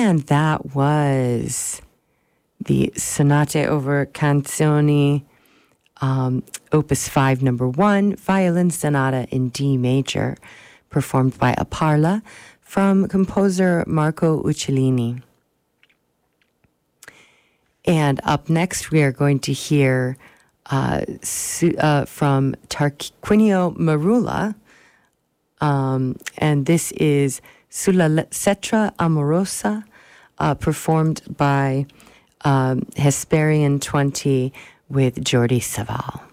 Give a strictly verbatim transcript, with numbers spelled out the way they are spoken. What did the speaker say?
And that was the Sonate over Canzoni, um, Opus five, number one, Violin Sonata in D major, performed by Aparla from composer Marco Uccellini. And up next, we are going to hear uh, su- uh, from Tarquinio Marula, um, and this is Sulla Cetra Amorosa, uh, performed by um, Hesperian twenty with Jordi Savall.